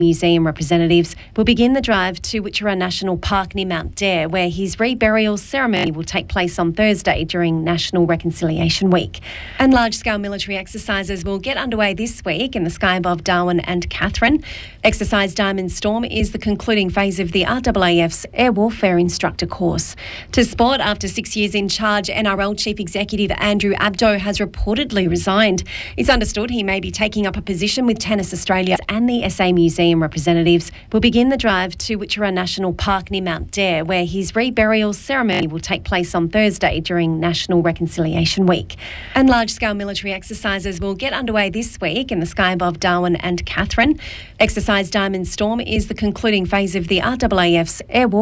Museum representatives will begin the drive to Witcherra National Park near Mount Dare, where his reburial ceremony will take place on Thursday during National Reconciliation Week. And large-scale military exercises will get underway this week in the sky above Darwin and Katherine. Exercise Diamond Storm is the concluding phase of the RAAF's Air Warfare Instructor course. To sport, after 6 years in charge, NRL Chief Executive Andrew Abdo has reportedly resigned. It's understood he may be taking up a position with Tennis Australia, and the SA Museum representatives will begin the drive to Witcherra National Park near Mount Dare, where his reburial ceremony will take place on Thursday during National Reconciliation Week. And large-scale military exercises will get underway this week in the sky above Darwin and Katherine. Exercise Diamond Storm is the concluding phase of the RAAF's Air Warfare